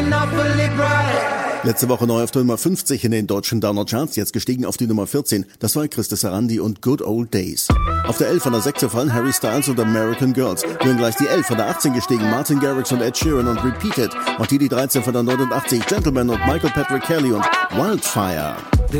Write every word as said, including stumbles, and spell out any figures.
Letzte Woche neu auf der Nummer fünfzig in den deutschen Download-Charts, jetzt gestiegen auf die Nummer vierzehn. Das war Christus Sarandi und Good Old Days. Auf der elf von der sechs gefallen Harry Styles und American Girls. Nun gleich die elf von der achtzehn gestiegen Martin Garrix und Ed Sheeran und Repeated. Und die die dreizehn von der neunundachtzig Gentleman und Michael Patrick Kelly und Wildfire.